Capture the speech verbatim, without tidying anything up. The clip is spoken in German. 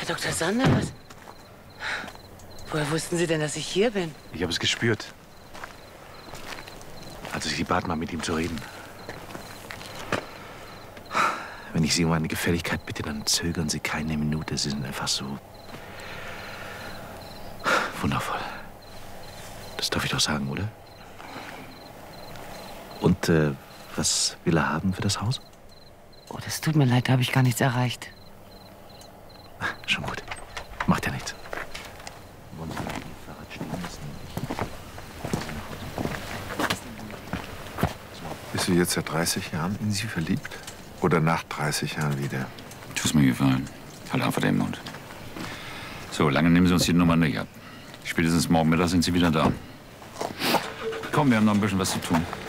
Doktor Sander, was? Woher wussten Sie denn, dass ich hier bin? Ich habe es gespürt. Also Sie bat mal, mit ihm zu reden. Wenn ich Sie um eine Gefälligkeit bitte, dann zögern Sie keine Minute. Sie sind einfach so wundervoll. Das darf ich doch sagen, oder? Und äh, was will er haben für das Haus? Oh, das tut mir leid, da habe ich gar nichts erreicht. Schon gut. Macht ja nichts. Wollen Sie mal Ihr Fahrrad stehen lassen? Bist du jetzt seit dreißig Jahren in sie verliebt? Oder nach dreißig Jahren wieder? Tu's mir gefallen. Halt einfach den Mund. So, lange nehmen Sie uns die Nummer nicht ab. Spätestens morgen Mittag sind Sie wieder da. Komm, wir haben noch ein bisschen was zu tun.